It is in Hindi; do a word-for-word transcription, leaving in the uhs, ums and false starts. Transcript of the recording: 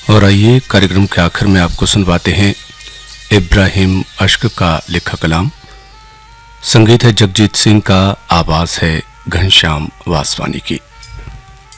और आइए कार्यक्रम के आखिर में आपको सुनवाते हैं इब्राहिम अश्क का लिखा कलाम। संगीत है जगजीत सिंह का, आवाज है घनश्याम वासवानी की।